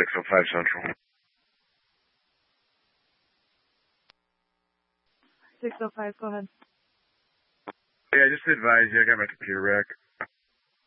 605 Central. 605, go ahead. Yeah, just to advise you, I got my computer wrecked.